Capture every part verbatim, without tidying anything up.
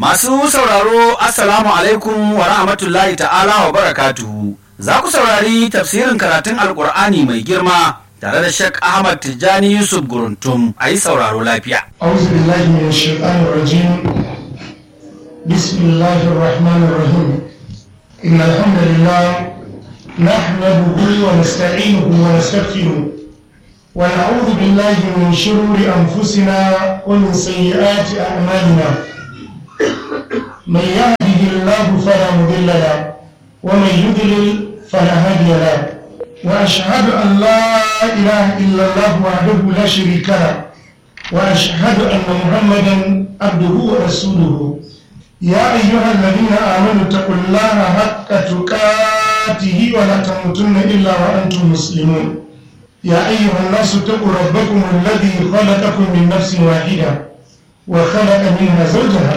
Masu sauraro Assalamu alaikum wa rahmatullahi ta'ala wa barakatuhu. Za ku saurari tafsirin karatun Alƙur'ani mai girma tare da Sheikh Ahmad Tijjani Yusuf Guruntum. A yi sauraro lafiya. A'udhu billahi minash shaitanir rajim. Bismillahir rahmanir rahim. Innal hamdalillah nahmaduhu wa nasta'inuhu wa nastaghfiruh. Wa na'udhu billahi min shururi anfusina wa min sayyiati a'malina. من يهده الله فلا مضل له ومن يضلل فلا هادي له وأشهد أن لا إله إلا الله وحده لا شريك له وأشهد أن محمدا عبده ورسوله يا أيها الذين آمنوا اتقوا الله حق تقاته ولا تموتن إلا وأنتم مسلمون يا أيها الناس اتقوا ربكم الذي خلقكم من نفس واحدة وخلق منها زوجها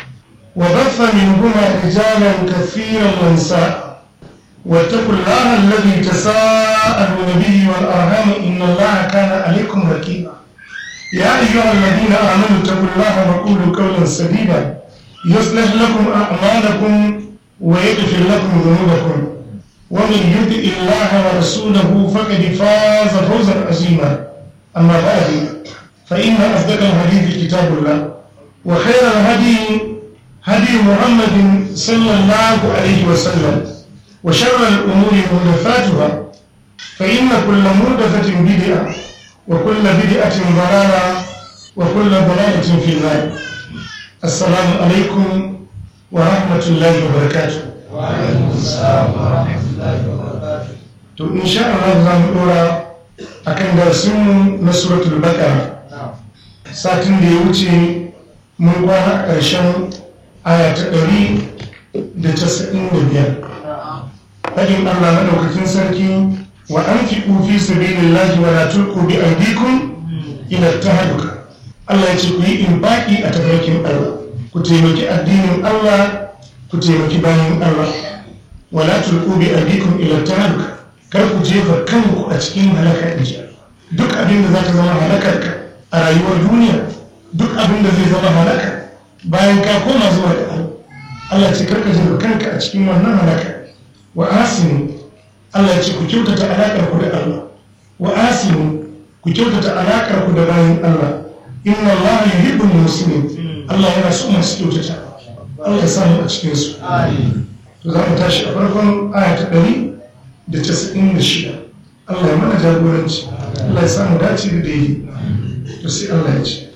وبث منهما رجالا كثيرا ونساء واتقوا الله الذي تساءلون به والأرحام إن الله كان عليكم رقيبا يا أيها الذين آمنوا اتقوا الله وقولوا قولا سديدا يصلح لكم أعمالكم ويغفر لكم ذنوبكم ومن يطع الله ورسوله فقد فاز فوزا عظيما أما بعد فإن أصدق الحديث كتاب الله وخير الهدي هدي محمد صلى الله عليه وسلم وشر الأمور محدثاتها فإن كل محدثة بدعة وكل بدعة ضلالة وكل ضلالة في النار. السلام عليكم ورحمة الله وبركاته. وعليكم السلام ورحمة الله وبركاته. تو إن شاء الله زام دورا akan darasin na suratul Baqara. Satin da ya wuce mun kwana a ƙarshen aya ta ɗari da casa'in da biyar. Faɗin Allah maɗaukakin sarki wa an fi ƙufi sabilillahi wa la tulqu bi aydikum ila tahluka. Allah ya ce ku yi infaki a tafarkin Allah, ku taimaki addinin Allah, ku taimaki bayan Allah. Wa la tulqu bi aydikum ila tahluka. Kar ku jefa kanku a cikin halaka in ji Allah. Duk abin da za ta zama halakarka a rayuwar duniya, duk abin da zai zama halaka bayan ka koma zuwa da Allah, Allah ce karka jefa kanka a cikin wannan halaka. Wa asinu, Allah ce ku kyautata alaƙar ku da Allah. Wa asinu, ku kyautata alaƙar ku da bayan Allah. Inna Allah yuhibbul muslimin. Allah yana so masu kyautata. Allah ya samu a cikin su. To za mu tashi a farkon aya ta ɗari da casa'in da shida. Allah ya mana jagoranci. Allah ya samu dace da daidai. To sai Allah ya ce.